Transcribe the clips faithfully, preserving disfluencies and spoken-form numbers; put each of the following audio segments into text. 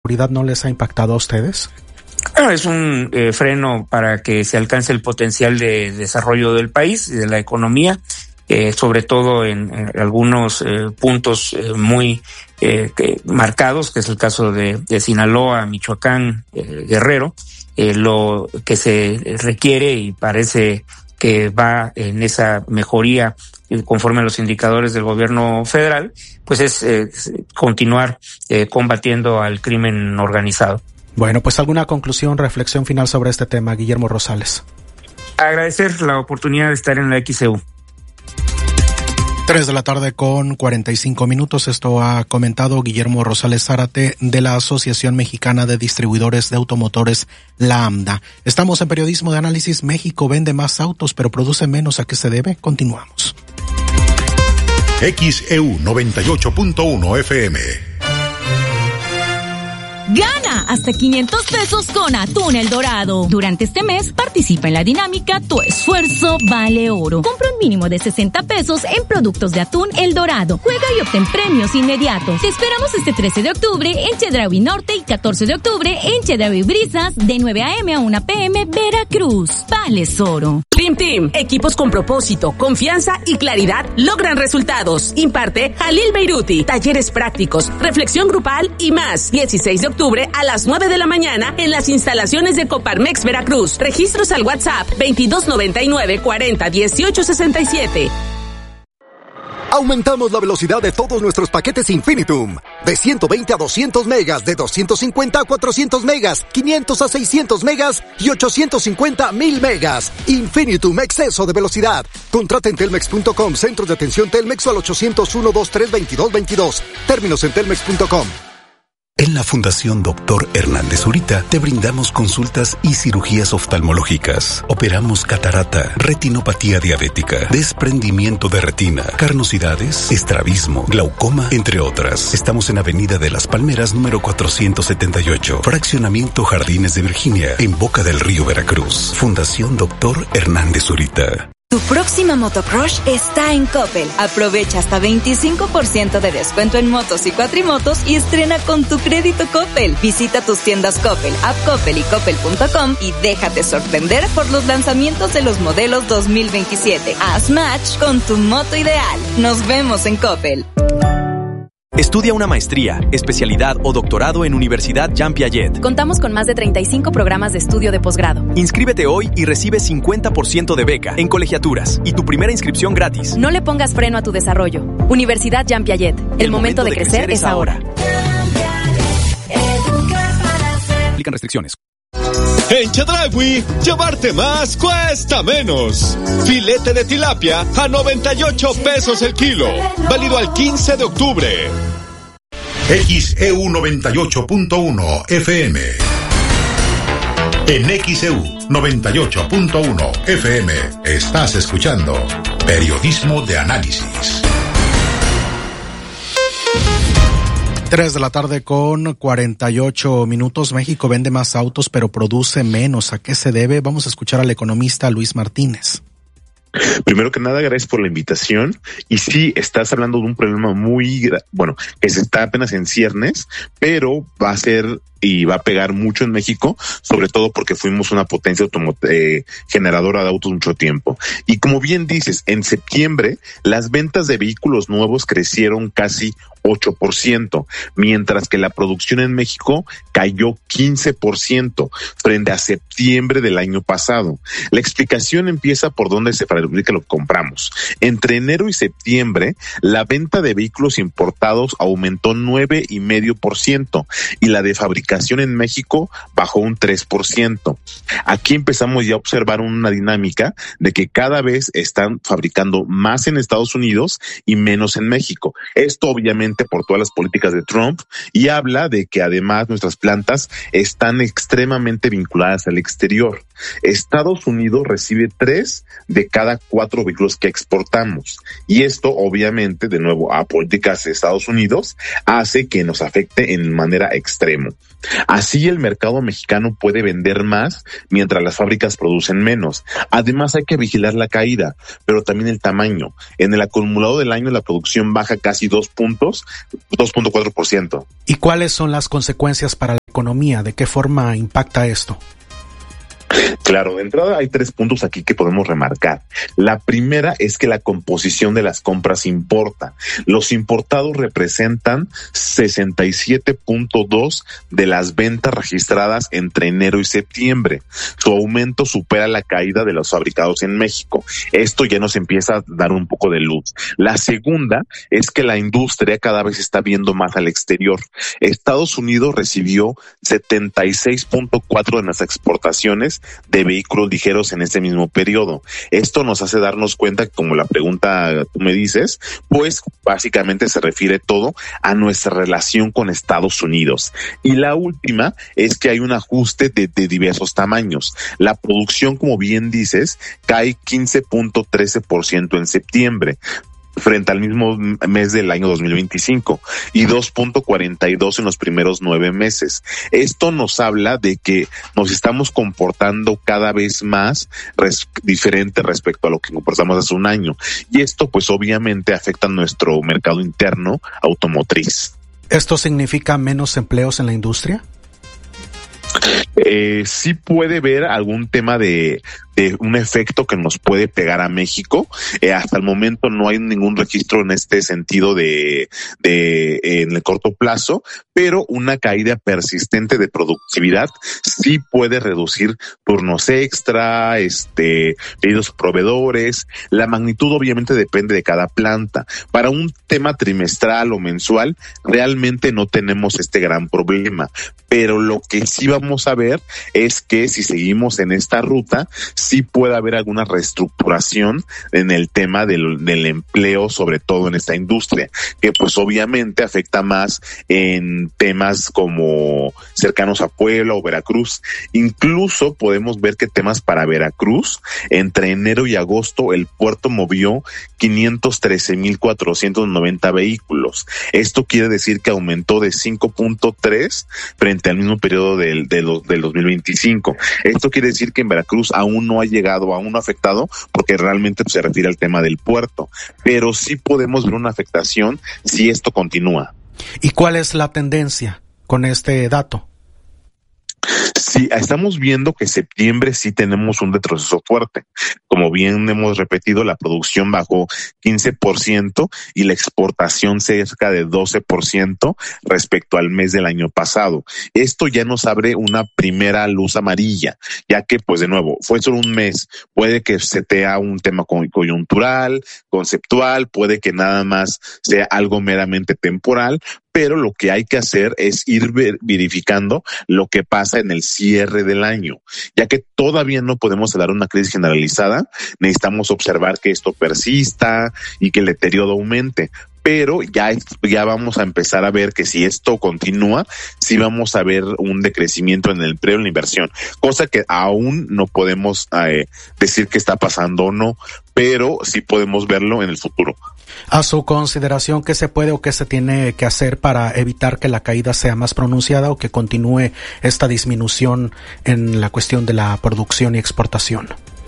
seguridad no les ha impactado a ustedes? Bueno, es un eh, freno para que se alcance el potencial de desarrollo del país y de la economía, eh, sobre todo en, en algunos eh, puntos eh, muy eh, que, marcados, que es el caso de, de Sinaloa, Michoacán, eh, Guerrero. Eh, lo que se requiere y parece que va en esa mejoría eh, conforme a los indicadores del gobierno federal, pues es eh, continuar eh, combatiendo al crimen organizado. Bueno, pues alguna conclusión, reflexión final sobre este tema, Guillermo Rosales. Agradecer la oportunidad de estar en la X E U. Tres de la tarde con cuarenta y cinco minutos. Esto ha comentado Guillermo Rosales Zárate de la Asociación Mexicana de Distribuidores de Automotores, la AMDA. Estamos en Periodismo de Análisis. México vende más autos, pero produce menos. ¿A qué se debe? Continuamos. X E U noventa y ocho punto uno F M. Gana hasta quinientos pesos con Atún El Dorado. Durante este mes participa en la dinámica Tu Esfuerzo Vale Oro. Compra un mínimo de sesenta pesos en productos de Atún El Dorado. Juega y obtén premios inmediatos. Te esperamos este trece de octubre en Chedraui Norte y catorce de octubre en Chedraui Brisas de nueve a.m. a una p.m. Veracruz. Vales Oro. Dream Team, equipos con propósito, confianza y claridad logran resultados. Imparte Jalil Beiruti, talleres prácticos, reflexión grupal y más. dieciséis de octubre a las nueve de la mañana en las instalaciones de Coparmex Veracruz. Registros al WhatsApp veintidós noventa y nueve cuarenta dieciocho sesenta y siete. Aumentamos la velocidad de todos nuestros paquetes Infinitum. De ciento veinte a doscientos megas, de doscientos cincuenta a cuatrocientos megas, quinientos a seiscientos megas y ochocientos cincuenta a mil megas. Infinitum, exceso de velocidad. Contrata en telmex punto com, centros de atención Telmex o al ochocientos uno, veintitrés, veintidós veintidós. Términos en telmex punto com. En la Fundación Doctor Hernández Zurita te brindamos consultas y cirugías oftalmológicas. Operamos catarata, retinopatía diabética, desprendimiento de retina, carnosidades, estrabismo, glaucoma, entre otras. Estamos en Avenida de las Palmeras, número cuatrocientos setenta y ocho, Fraccionamiento Jardines de Virginia, en Boca del Río, Veracruz. Fundación Doctor Hernández Zurita. Tu próxima motocrush está en Coppel. Aprovecha hasta veinticinco por ciento de descuento en motos y cuatrimotos y estrena con tu crédito Coppel. Visita tus tiendas Coppel, App Coppel y Coppel punto com y déjate sorprender por los lanzamientos de los modelos dos mil veintisiete. Haz match con tu moto ideal. Nos vemos en Coppel. Estudia una maestría, especialidad o doctorado en Universidad Jean Piaget. Contamos con más de treinta y cinco programas de estudio de posgrado. Inscríbete hoy y recibe cincuenta por ciento de beca en colegiaturas y tu primera inscripción gratis. No le pongas freno a tu desarrollo. Universidad Jean Piaget. El, El momento, momento de, de crecer, crecer es ahora. Aplican restricciones. En Chedraui, llevarte más cuesta menos. Filete de tilapia a noventa y ocho pesos el kilo. Válido al quince de octubre. X E U noventa y ocho punto uno F M. En X E U noventa y ocho punto uno F M estás escuchando Periodismo de Análisis. Tres de la tarde con cuarenta y ocho minutos. México vende más autos, pero produce menos. ¿A qué se debe? Vamos a escuchar al economista Luis Martínez. Primero que nada, gracias por la invitación. Y sí, estás hablando de un problema muy, bueno, que se está apenas en ciernes, pero va a ser y va a pegar mucho en México, sobre todo porque fuimos una potencia automo- eh, generadora de autos mucho tiempo. Y como bien dices, en septiembre las ventas de vehículos nuevos crecieron casi ocho por ciento, mientras que la producción en México cayó quince por ciento frente a septiembre del año pasado. La explicación empieza por dónde se fabrica lo que compramos. Entre enero y septiembre, la venta de vehículos importados aumentó nueve coma cinco por ciento y la de fabricación en México bajó un tres por ciento. Aquí empezamos ya a observar una dinámica de que cada vez están fabricando más en Estados Unidos y menos en México. Esto obviamente por todas las políticas de Trump y habla de que además nuestras plantas están extremadamente vinculadas al exterior. Estados Unidos recibe tres de cada cuatro vehículos que exportamos y esto obviamente de nuevo a políticas de Estados Unidos hace que nos afecte en manera extrema. Así el mercado mexicano puede vender más mientras las fábricas producen menos. Además hay que vigilar la caída, pero también el tamaño. En el acumulado del año la producción baja casi dos puntos, dos punto cuatro por ciento. ¿Y cuáles son las consecuencias para la economía, ¿de qué forma impacta esto? Claro, de entrada hay tres puntos aquí que podemos remarcar. La primera es que la composición de las compras importa. Los importados representan sesenta y siete punto dos de las ventas registradas entre enero y septiembre. Su aumento supera la caída de los fabricados en México. Esto ya nos empieza a dar un poco de luz. La segunda es que la industria cada vez está viendo más al exterior. Estados Unidos recibió setenta y seis punto cuatro de las exportaciones de vehículos ligeros en este mismo periodo. Esto nos hace darnos cuenta que, como la pregunta tú me dices, pues básicamente se refiere todo a nuestra relación con Estados Unidos. Y la última es que hay un ajuste de, de diversos tamaños. La producción, como bien dices, cae quince punto trece por ciento en septiembre, frente al mismo mes del año dos mil veinticinco, y dos punto cuarenta y dos en los primeros nueve meses. Esto nos habla de que nos estamos comportando cada vez más res- diferente respecto a lo que comportamos hace un año, y esto pues obviamente afecta a nuestro mercado interno automotriz. ¿Esto significa menos empleos en la industria? Eh, sí puede haber algún tema de, de un efecto que nos puede pegar a México. Eh, hasta el momento no hay ningún registro en este sentido de, de eh, en el corto plazo, pero una caída persistente de productividad sí puede reducir turnos extra, este, pedidos proveedores. La magnitud obviamente depende de cada planta. Para un tema trimestral o mensual, realmente no tenemos este gran problema, pero lo que sí vamos a ver es que si seguimos en esta ruta, sí puede haber alguna reestructuración en el tema del, del empleo, sobre todo en esta industria, que pues obviamente afecta más en temas como cercanos a Puebla o Veracruz. Incluso podemos ver que temas para Veracruz, entre enero y agosto, el puerto movió quinientos trece mil cuatrocientos noventa vehículos. Esto quiere decir que aumentó de cinco punto tres frente al mismo periodo del, del, del dos mil veinticinco. Esto quiere decir que en Veracruz aún no ha llegado, aún no ha afectado, porque realmente se refiere al tema del puerto, pero sí podemos ver una afectación si esto continúa. ¿Y cuál es la tendencia con este dato? Sí, estamos viendo que septiembre sí tenemos un retroceso fuerte. Como bien hemos repetido, la producción bajó quince por ciento y la exportación cerca de doce por ciento respecto al mes del año pasado. Esto ya nos abre una primera luz amarilla, ya que, pues de nuevo, fue solo un mes. Puede que se sea un tema coyuntural, conceptual, puede que nada más sea algo meramente temporal, pero lo que hay que hacer es ir ver, verificando lo que pasa en el cierre del año, ya que todavía no podemos hablar de una crisis generalizada. Necesitamos observar que esto persista y que el deterioro aumente, pero ya, ya vamos a empezar a ver que si esto continúa, sí vamos a ver un decrecimiento en el empleo y la inversión, cosa que aún no podemos eh, decir que está pasando o no, pero sí podemos verlo en el futuro. A su consideración, ¿qué se puede o qué se tiene que hacer para evitar que la caída sea más pronunciada o que continúe esta disminución en la cuestión de la producción y exportación?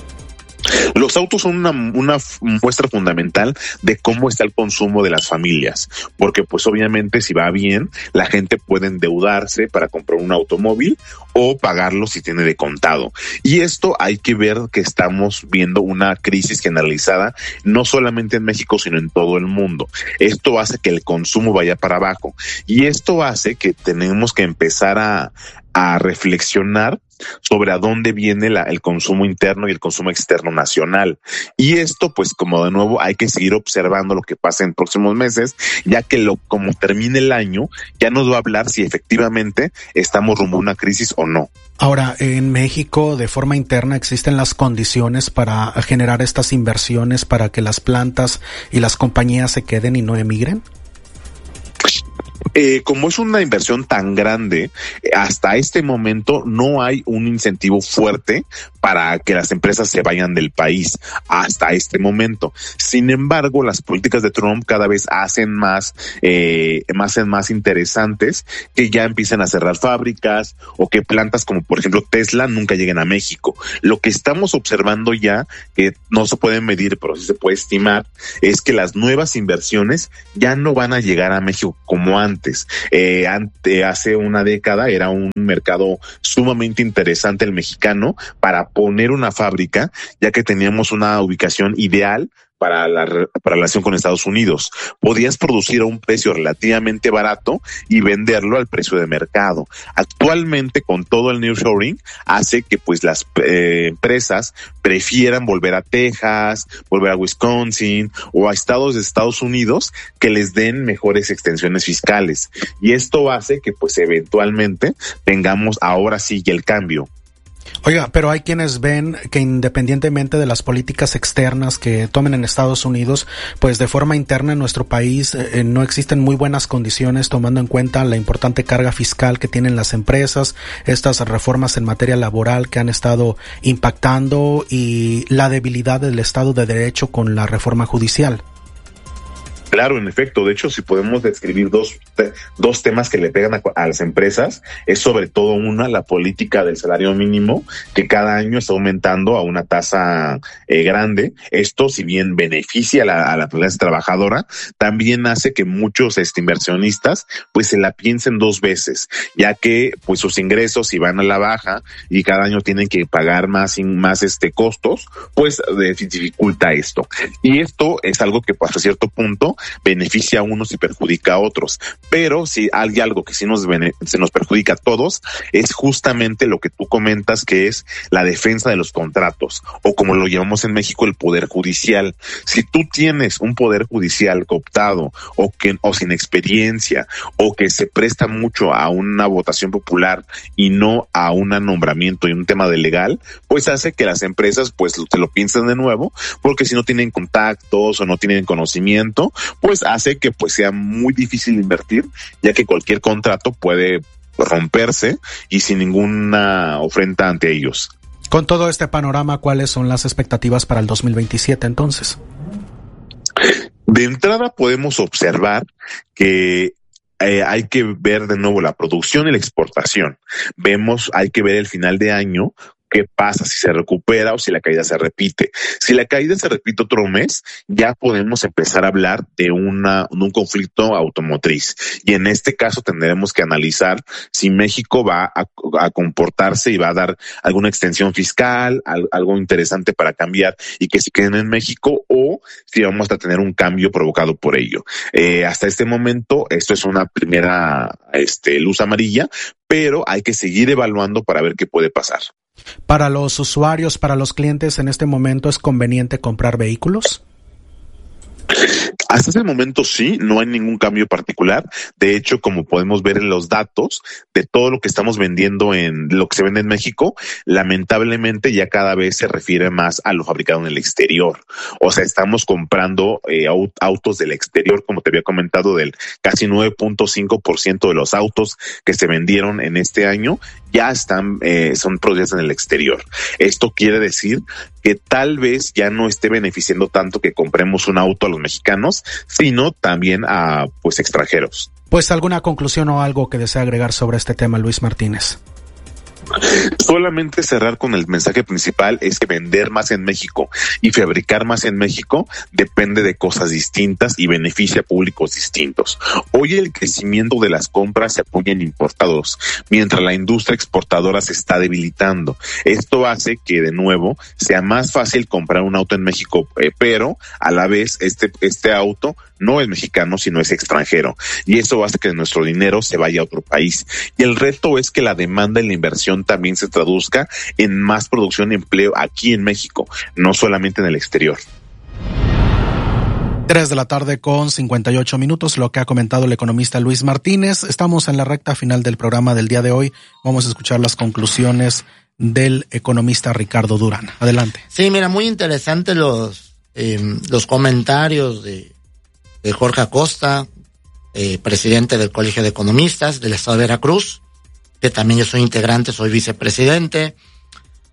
Los autos son una, una muestra fundamental de cómo está el consumo de las familias, porque pues obviamente si va bien, la gente puede endeudarse para comprar un automóvil o pagarlo si tiene de contado. Y esto hay que ver que estamos viendo una crisis generalizada, no solamente en México, sino en todo el mundo. Esto hace que el consumo vaya para abajo y esto hace que tenemos que empezar a, a reflexionar sobre a dónde viene la, el consumo interno y el consumo externo nacional. Y esto, pues, como de nuevo, hay que seguir observando lo que pasa en próximos meses, ya que lo como termine el año, ya nos va a hablar si efectivamente estamos rumbo a una crisis o no. Ahora, en México, de forma interna, ¿existen las condiciones para generar estas inversiones para que las plantas y las compañías se queden y no emigren? Eh, como es una inversión tan grande, hasta este momento no hay un incentivo fuerte para que las empresas se vayan del país hasta este momento. Sin embargo, las políticas de Trump cada vez hacen más, eh, hacen más interesantes que ya empiecen a cerrar fábricas o que plantas como por ejemplo Tesla nunca lleguen a México. Lo que estamos observando ya, que no se puede medir, pero sí se puede estimar, es que las nuevas inversiones ya no van a llegar a México como antes. Eh, ante, hace una década era un mercado sumamente interesante el mexicano para poner una fábrica, ya que teníamos una ubicación ideal para la, para la relación con Estados Unidos. Podías producir a un precio relativamente barato y venderlo al precio de mercado. Actualmente, con todo el nearshoring, hace que pues las eh, empresas prefieran volver a Texas, volver a Wisconsin o a estados de Estados Unidos que les den mejores extensiones fiscales. Y esto hace que pues eventualmente tengamos ahora sí el cambio. Oiga, pero hay quienes ven que independientemente de las políticas externas que tomen en Estados Unidos, pues de forma interna en nuestro país eh, no existen muy buenas condiciones tomando en cuenta la importante carga fiscal que tienen las empresas, estas reformas en materia laboral que han estado impactando y la debilidad del Estado de Derecho con la reforma judicial. Claro, en efecto. De hecho, si podemos describir dos, te, dos temas que le pegan a, a las empresas, es sobre todo una, la política del salario mínimo, que cada año está aumentando a una tasa eh, grande. Esto, si bien beneficia a la, a la clase trabajadora, también hace que muchos este, inversionistas pues se la piensen dos veces, ya que pues sus ingresos, si van a la baja y cada año tienen que pagar más y más este costos, pues eh, dificulta esto. Y esto es algo que hasta cierto punto beneficia a unos y perjudica a otros, pero si hay algo que sí nos bene- se nos perjudica a todos, es justamente lo que tú comentas, que es la defensa de los contratos, o como lo llamamos en México, el poder judicial. Si tú tienes un poder judicial cooptado o que o sin experiencia, o que se presta mucho a una votación popular y no a un nombramiento y un tema de legal, pues hace que las empresas pues se lo piensen de nuevo, porque si no tienen contactos o no tienen conocimiento, pues hace que pues sea muy difícil invertir, ya que cualquier contrato puede romperse y sin ninguna ofrenda ante ellos. Con todo este panorama, ¿cuáles son las expectativas para el dos mil veintisiete entonces? De entrada podemos observar que Eh, hay que ver de nuevo la producción y la exportación. Vemos, hay que ver el final de año, qué pasa, si se recupera o si la caída se repite. Si la caída se repite otro mes, ya podemos empezar a hablar de una de un conflicto automotriz. Y en este caso tendremos que analizar si México va a, a comportarse y va a dar alguna extensión fiscal, al, algo interesante para cambiar y que se queden en México, o si vamos a tener un cambio provocado por ello. Eh, hasta este momento, esto es una primera este, luz amarilla, pero hay que seguir evaluando para ver qué puede pasar. ¿Para los usuarios, para los clientes, en este momento es conveniente comprar vehículos? Hasta ese momento sí, no hay ningún cambio particular. De hecho, como podemos ver en los datos de todo lo que estamos vendiendo en lo que se vende en México, lamentablemente ya cada vez se refiere más a lo fabricado en el exterior. O sea, estamos comprando eh, autos del exterior, como te había comentado, del casi nueve punto cinco por ciento de los autos que se vendieron en este año ya están, eh, son producidos en el exterior. Esto quiere decir que tal vez ya no esté beneficiando tanto que compremos un auto a los mexicanos, sino también a pues extranjeros. Pues alguna conclusión o algo que desea agregar sobre este tema, Luis Martínez. Solamente cerrar con el mensaje principal, es que vender más en México y fabricar más en México depende de cosas distintas y beneficia a públicos distintos. Hoy el crecimiento de las compras se apoya en importados, mientras la industria exportadora se está debilitando. Esto hace que de nuevo sea más fácil comprar un auto en México, eh, pero a la vez este, este auto no es mexicano, sino es extranjero. Y eso hace que nuestro dinero se vaya a otro país. Y el reto es que la demanda y la inversión también se traduzca en más producción y empleo aquí en México, no solamente en el exterior. Tres de la tarde con cincuenta y ocho minutos, lo que ha comentado el economista Luis Martínez. Estamos en la recta final del programa del día de hoy. Vamos a escuchar las conclusiones del economista Ricardo Durán. Adelante. Sí, mira, muy interesante los, eh, los comentarios de de Jorge Acosta, eh, presidente del Colegio de Economistas del Estado de Veracruz, que también yo soy integrante, soy vicepresidente.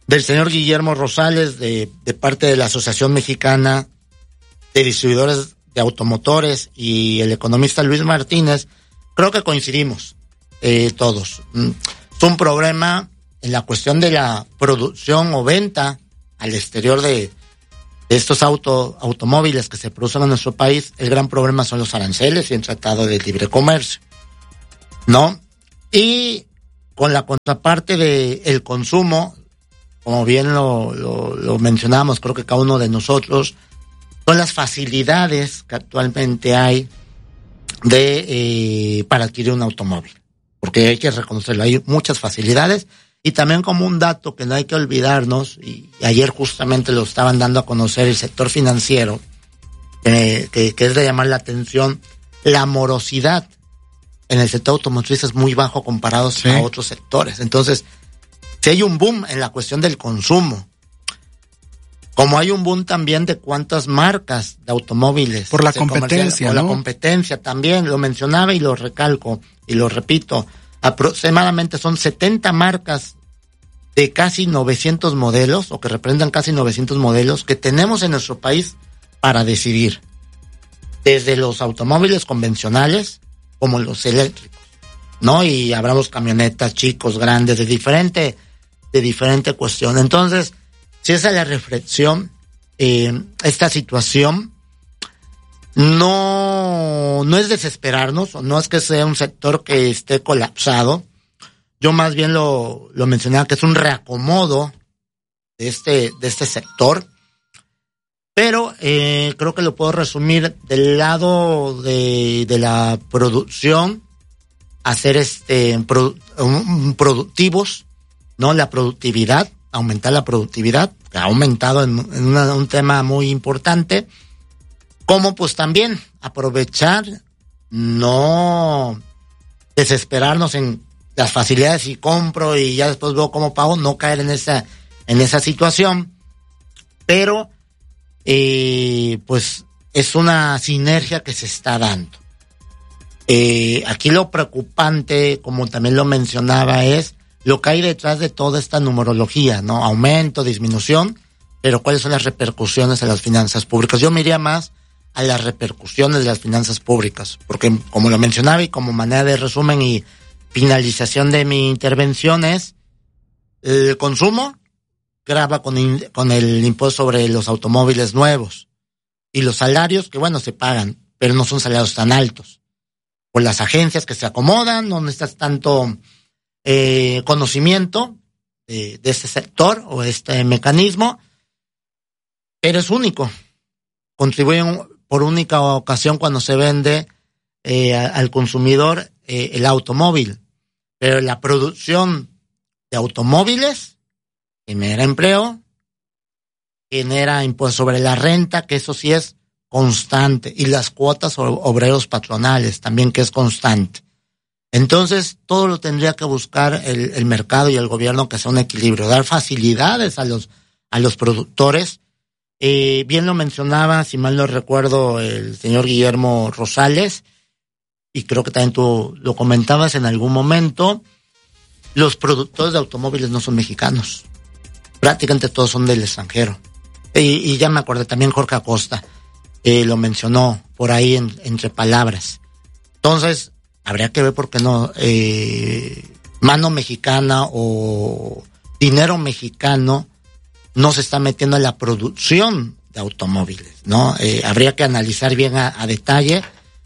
del señor Guillermo Rosales, de, de parte de la Asociación Mexicana de Distribuidores de Automotores, y el economista Luis Martínez, creo que coincidimos eh, todos. Es un problema en la cuestión de la producción o venta al exterior de, de estos auto, automóviles que se producen en nuestro país. El gran problema son los aranceles y el Tratado de Libre Comercio, ¿no? Y con la contraparte de el consumo, como bien lo, lo, lo mencionamos, creo que cada uno de nosotros, son las facilidades que actualmente hay de eh, para adquirir un automóvil, porque hay que reconocerlo, hay muchas facilidades. Y también, como un dato que no hay que olvidarnos, y ayer justamente lo estaban dando a conocer el sector financiero, eh, que, que es de llamar la atención, la morosidad en el sector automotriz es muy bajo comparado sí. a otros sectores. Entonces, si hay un boom en la cuestión del consumo, como hay un boom también de cuántas marcas de automóviles. Por la competencia, Por ¿no? la competencia también, lo mencionaba y lo recalco y lo repito. Aproximadamente son setenta marcas de casi novecientos modelos, o que representan casi novecientos modelos, que tenemos en nuestro país para decidir. Desde los automóviles convencionales como los eléctricos, ¿no? Y hablamos camionetas, chicos, grandes, de diferente, de diferente cuestión. Entonces, si esa es la reflexión, eh, esta situación no, no es desesperarnos, o no es que sea un sector que esté colapsado. Yo más bien lo, lo mencionaba, que es un reacomodo de este, de este sector. Pero eh, creo que lo puedo resumir del lado de, de la producción, hacer este produ, um, productivos, ¿no? La productividad, aumentar la productividad, que ha aumentado en, en una, un tema muy importante. Como pues también aprovechar, no desesperarnos en las facilidades y compro y ya después veo cómo pago, no caer en esa, en esa situación. Pero eh, pues es una sinergia que se está dando. Eh, aquí lo preocupante, como también lo mencionaba, es lo que hay detrás de toda esta numerología, ¿no? Aumento, disminución, pero cuáles son las repercusiones en las finanzas públicas. Yo me iría más a las repercusiones de las finanzas públicas, porque como lo mencionaba y como manera de resumen y finalización de mi intervención es, el consumo grava con, in, con el impuesto sobre los automóviles nuevos, y los salarios que bueno se pagan, pero no son salarios tan altos, por las agencias que se acomodan, no necesitas tanto eh, conocimiento de, de este sector o este mecanismo, pero es único, contribuyen por única ocasión cuando se vende eh, al consumidor eh, el automóvil, pero la producción de automóviles genera empleo, genera impuestos sobre la renta, que eso sí es constante, y las cuotas obreros patronales también, que es constante. Entonces, todo lo tendría que buscar el, el mercado y el gobierno, que sea un equilibrio, dar facilidades a los, a los productores. Eh, bien lo mencionaba, si mal no recuerdo, el señor Guillermo Rosales, y creo que también tú lo comentabas en algún momento, los productores de automóviles no son mexicanos, prácticamente todos son del extranjero. Y, y ya me acordé, también Jorge Acosta eh, lo mencionó por ahí en, entre palabras. Entonces, habría que ver por qué no eh, mano mexicana o dinero mexicano no se está metiendo en la producción de automóviles, ¿no? Eh, habría que analizar bien a, a detalle.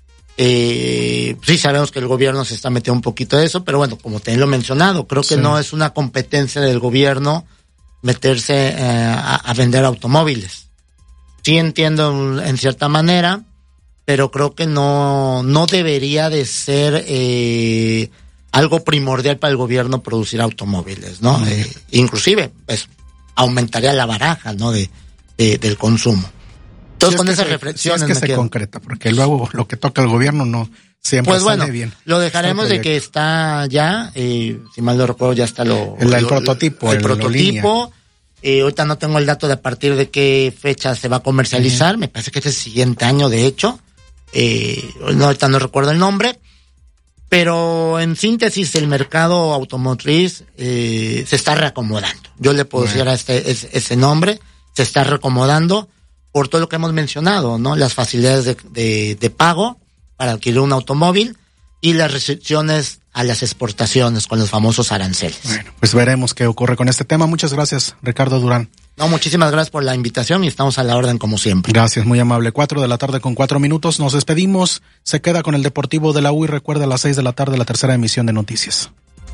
Eh, sí sabemos que el gobierno se está metiendo un poquito de eso, pero bueno, como te lo he mencionado, creo que sí. No es una competencia del gobierno meterse eh, a, a vender automóviles. Sí entiendo en, en cierta manera, pero creo que no, no debería de ser eh, algo primordial para el gobierno producir automóviles, ¿no? Mm. Eh, inclusive, pues, aumentaría la baraja, ¿no? De, de del consumo. Entonces, sí, con esas reflexiones. Sí, es que se concreta, porque luego lo que toca el gobierno no siempre pues sale bueno, bien. Lo dejaremos de que está ya, eh, si mal no recuerdo, ya está lo... El, el lo, prototipo. El, el prototipo. Eh, ahorita no tengo el dato de a partir de qué fecha se va a comercializar. Uh-huh. Me parece que es el siguiente año, de hecho. Eh, no, ahorita no recuerdo el nombre. Pero en síntesis, el mercado automotriz eh, se está reacomodando. Yo le puedo decir a este ese, ese nombre, se está reacomodando por todo lo que hemos mencionado, ¿no? Las facilidades de, de, de pago para adquirir un automóvil y las restricciones a las exportaciones con los famosos aranceles. Bueno, pues veremos qué ocurre con este tema. Muchas gracias, Ricardo Durán. No, muchísimas gracias por la invitación y estamos a la orden como siempre. Gracias, muy amable. Cuatro de la tarde con cuatro minutos. Nos despedimos. Se queda con el Deportivo de la U y recuerda a las seis de la tarde la tercera emisión de noticias.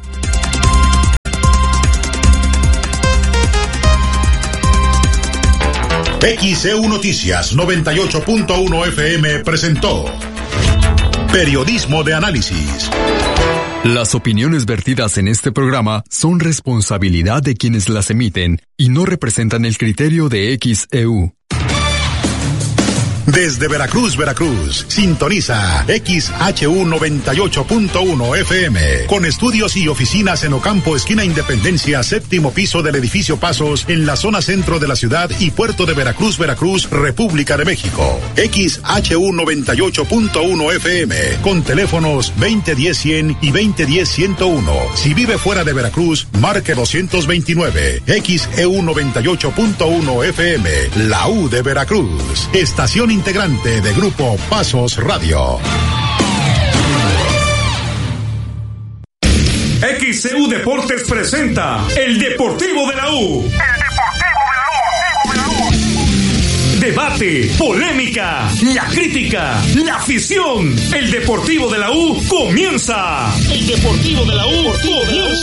X E U Noticias noventa y ocho punto uno F M presentó Periodismo de Análisis. Las opiniones vertidas en este programa son responsabilidad de quienes las emiten y no representan el criterio de X E U. Desde Veracruz, Veracruz, sintoniza X H U noventa y ocho punto uno F M, con estudios y oficinas en Ocampo, esquina Independencia, séptimo piso del edificio Pasos, en la zona centro de la ciudad y puerto de Veracruz, Veracruz, República de México. X H U noventa y ocho punto uno F M, con teléfonos veinte diez cien y veinte diez ciento uno. Si vive fuera de Veracruz, marque doscientos veintinueve. X E U noventa y ocho punto uno F M, la U de Veracruz. Estación integrante de Grupo Pasos Radio. X E U Deportes presenta El Deportivo de la U. El Deportivo de la U. Debate, polémica, la crítica, la afición. El Deportivo de la U comienza. El Deportivo de la U comienza.